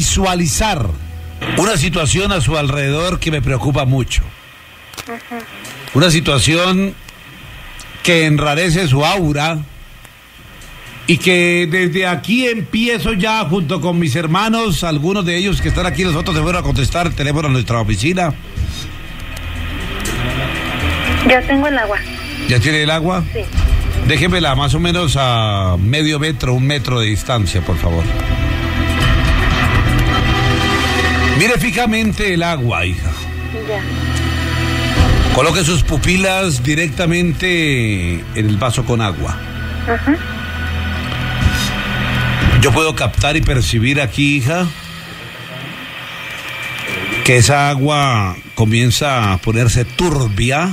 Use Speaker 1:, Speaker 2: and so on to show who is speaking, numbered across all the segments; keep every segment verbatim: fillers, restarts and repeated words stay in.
Speaker 1: visualizar una situación a su alrededor que me preocupa mucho. Uh-huh. Una situación que enrarece su aura y que desde aquí empiezo ya junto con mis hermanos, algunos de ellos que están aquí, los otros se fueron a contestar el teléfono a nuestra oficina.
Speaker 2: Ya tengo el agua.
Speaker 1: ¿Ya tiene el agua?
Speaker 2: Sí.
Speaker 1: Déjemela más o menos a medio metro, un metro de distancia, por favor. Mire fijamente el agua, hija.
Speaker 2: Ya.
Speaker 1: Coloque sus pupilas directamente en el vaso con agua.
Speaker 2: Ajá.
Speaker 1: Yo puedo captar y percibir aquí, hija, que esa agua comienza a ponerse turbia,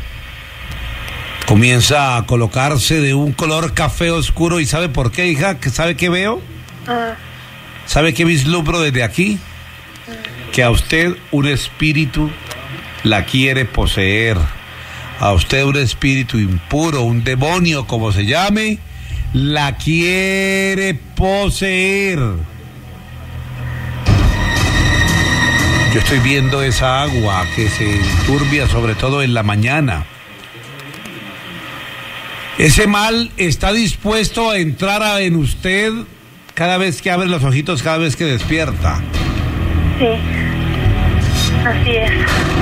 Speaker 1: comienza a colocarse de un color café oscuro. ¿Y sabe por qué, hija? ¿Sabe qué veo?
Speaker 2: Ah.
Speaker 1: ¿Sabe qué vislumbro desde aquí? Que a usted un espíritu la quiere poseer. A usted un espíritu impuro, un demonio, como se llame, la quiere poseer. Yo estoy viendo esa agua que se enturbia, sobre todo en la mañana. Ese mal está dispuesto a entrar a, en usted cada vez que abre los ojitos, cada vez que despierta.
Speaker 2: Sí, así es.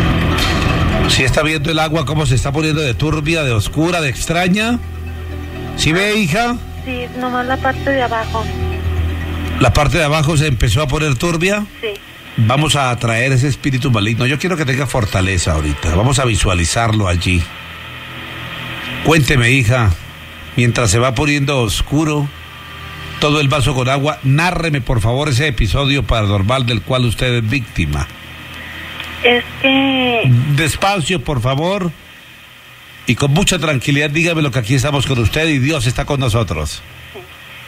Speaker 1: ¿Sí está viendo el agua cómo se está poniendo de turbia, de oscura, de extraña? ¿Sí ve, hija?
Speaker 2: Sí, nomás la parte de abajo.
Speaker 1: ¿La parte de abajo se empezó a poner turbia?
Speaker 2: Sí.
Speaker 1: Vamos a atraer ese espíritu maligno. Yo quiero que tenga fortaleza ahorita. Vamos a visualizarlo allí. Cuénteme, hija, mientras se va poniendo oscuro todo el vaso con agua, nárreme por favor ese episodio paranormal del cual usted es víctima.
Speaker 2: Es que...
Speaker 1: Despacio, por favor, y con mucha tranquilidad dígame lo que aquí estamos con usted y Dios está con nosotros.
Speaker 2: Sí.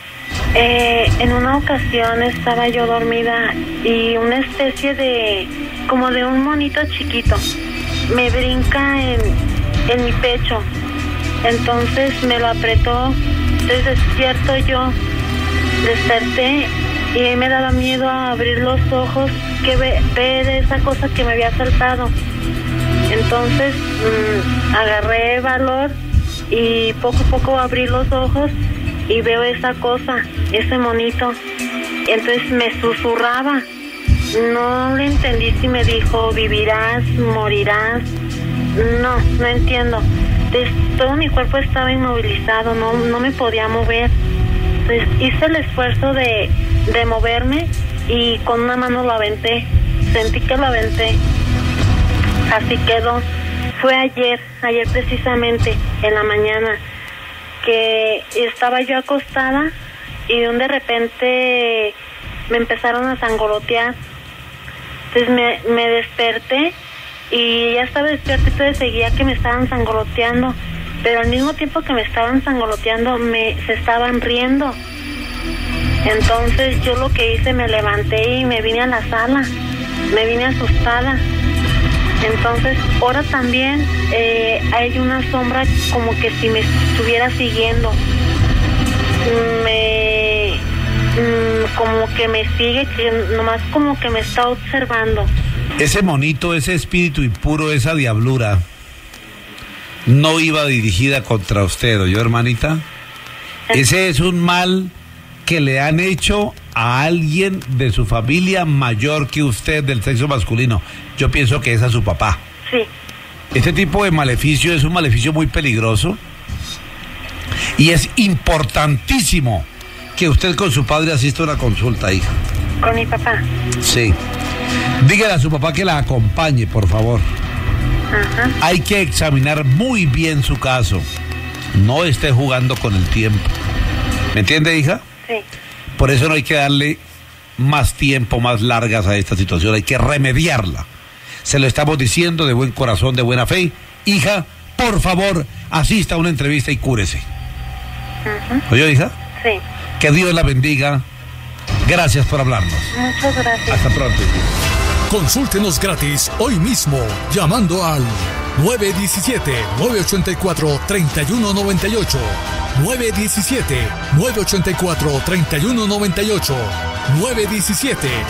Speaker 2: Eh, en una ocasión estaba yo dormida y una especie de... como de un monito chiquito me brinca en, en mi pecho. Entonces me lo apretó, entonces despierto yo, desperté y me daba miedo a abrir los ojos, que ve, ver esa cosa que me había saltado. Entonces mmm, agarré valor y poco a poco abrí los ojos y veo esa cosa, ese monito. Entonces me susurraba, no le entendí si me dijo vivirás, morirás, no, no entiendo. Entonces, todo mi cuerpo estaba inmovilizado, no, no me podía mover. Entonces hice el esfuerzo de, de moverme y con una mano lo aventé. Sentí que lo aventé. Así quedó. Fue ayer, ayer precisamente, en la mañana, que estaba yo acostada y de un de repente me empezaron a sangolotear. Entonces me, me desperté. Y ya estaba despierta y todo seguía que me estaban sangoloteando, pero al mismo tiempo que me estaban sangoloteando me se estaban riendo. Entonces yo lo que hice, me levanté y me vine a la sala, me vine asustada. Entonces ahora también eh, hay una sombra como que si me estuviera siguiendo, me mm, como que me sigue, que nomás como que me está observando.
Speaker 1: Ese monito, ese espíritu impuro, esa diablura, no iba dirigida contra usted, ¿oyó, hermanita? Ese es un mal que le han hecho a alguien de su familia mayor que usted, del sexo masculino. Yo pienso que es a su papá.
Speaker 2: Sí.
Speaker 1: Este tipo de maleficio es un maleficio muy peligroso y es importantísimo que usted con su padre asista a una consulta, hija.
Speaker 2: ¿Con mi papá?
Speaker 1: Sí. Dígale a su papá que la acompañe, por favor.
Speaker 2: Ajá.
Speaker 1: Hay que examinar muy bien su caso. No esté jugando con el tiempo. ¿Me entiende, hija?
Speaker 2: Sí.
Speaker 1: Por eso no hay que darle más tiempo, más largas a esta situación. Hay que remediarla. Se lo estamos diciendo de buen corazón, de buena fe. Hija, por favor, asista a una entrevista y cúrese.
Speaker 2: Ajá.
Speaker 1: ¿Oyó, hija?
Speaker 2: Sí.
Speaker 1: Que Dios la bendiga. Gracias por hablarnos.
Speaker 2: Muchas gracias.
Speaker 1: Hasta pronto.
Speaker 3: Consúltenos gratis hoy mismo llamando al nueve uno siete, nueve ocho cuatro, tres uno nueve ocho, nueve uno siete, nueve ocho cuatro, tres uno nueve ocho, nueve uno siete